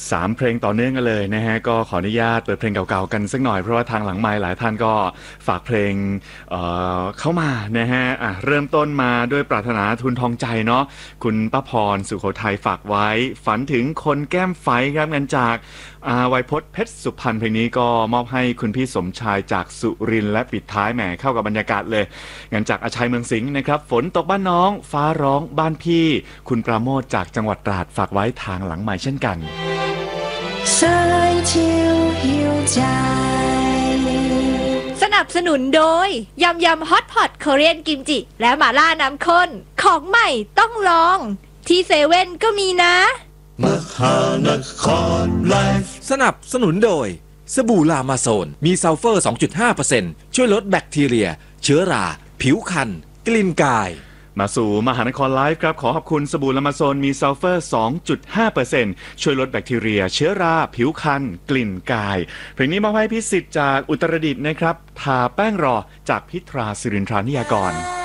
3 เพลงต่อเนื่องกันเลยนะฮะก็ขออนุญาตเปิดเพลงเก่าๆกันสักหน่อยเพราะว่าทางหลังไมค์หลายท่านก็ฝากเพลงเข้ามานะฮะเริ่มต้นมาด้วยปรารถนาทุนทองใจเนาะคุณป้าพรสุโขทัยฝากไว้ฝันถึงคนแก้มไฟครับงานจากไวยพจน์เพชรสุพรรณเพลงนี้ก็มอบให้คุณพี่สมชายจากสุรินทร์และปิดท้ายแหมเข้ากับบรรยากาศเลยงานจากอาชัยเมืองสิงห์นะครับฝนตกบ้านน้องฟ้าร้องบ้านพี่คุณปราโมทจากจังหวัดตราดฝากไว้ทางหลังไมค์เช่นกันสนับสนุนโดยยำฮอตพอตคอเรียนกิมจิและหม่าล่าน้ำข้นของใหม่ต้องลองที่เซเว่นก็มีนะมหานครไลฟ์สนับสนุนโดยสบู่ลามาโซนมีซัลเฟอร์ 2.5% ช่วยลดแบคทีเรียเชื้อราผิวคันกลิ่นกายมาสู่มหานครไลฟ์ครับขอขอบคุณสบู่ลามาโซนมีซัลเฟอร์ 2.5% ช่วยลดแบคทีเรียเชื้อราผิวคันกลิ่นกายเพลงนี้มาให้พิสิทธิ์จากอุตรดิตถ์นะครับทาแป้งรอจากพิตราสิรินทรานิยากร